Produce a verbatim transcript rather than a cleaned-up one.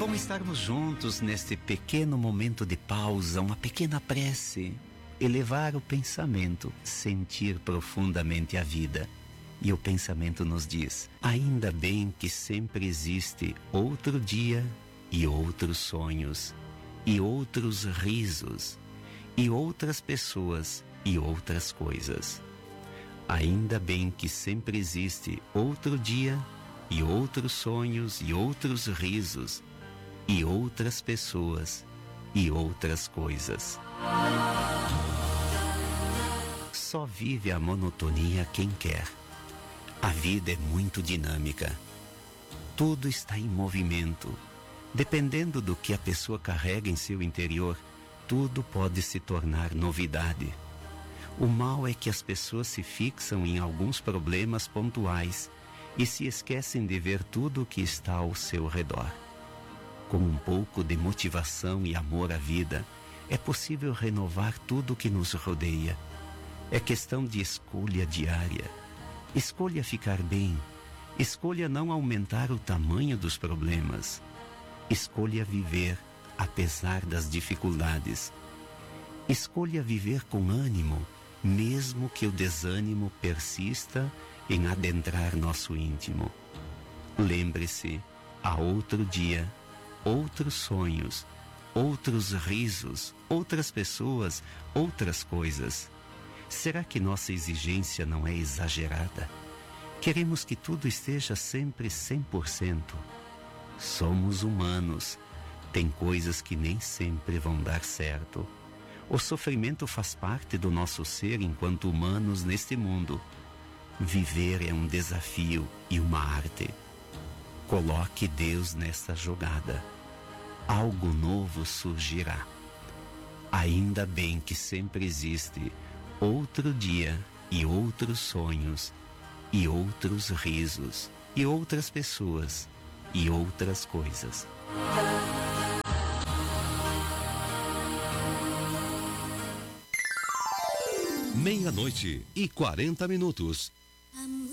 bom estarmos juntos neste pequeno momento de pausa, uma pequena prece, elevar o pensamento, sentir profundamente a vida. E o pensamento nos diz: ainda bem que sempre existe outro dia e outros sonhos, e outros risos, e outras pessoas e outras coisas. Ainda bem que sempre existe outro dia e outros sonhos e outros risos, e outras pessoas e outras coisas. Só vive a monotonia quem quer. A vida é muito dinâmica. Tudo está em movimento. Dependendo do que a pessoa carrega em seu interior, tudo pode se tornar novidade. O mal é que as pessoas se fixam em alguns problemas pontuais e se esquecem de ver tudo o que está ao seu redor. Com um pouco de motivação e amor à vida, é possível renovar tudo o que nos rodeia. É questão de escolha diária. Escolha ficar bem. Escolha não aumentar o tamanho dos problemas. Escolha viver apesar das dificuldades. Escolha viver com ânimo, mesmo que o desânimo persista em adentrar nosso íntimo. Lembre-se, há outro dia, outros sonhos, outros risos, outras pessoas, outras coisas. Será que nossa exigência não é exagerada? Queremos que tudo esteja sempre cem por cento. Somos humanos. Tem coisas que nem sempre vão dar certo. O sofrimento faz parte do nosso ser enquanto humanos neste mundo. Viver é um desafio e uma arte. Coloque Deus nesta jogada. Algo novo surgirá. Ainda bem que sempre existe outro dia e outros sonhos, e outros risos, e outras pessoas, e outras coisas. Meia-noite e quarenta minutos.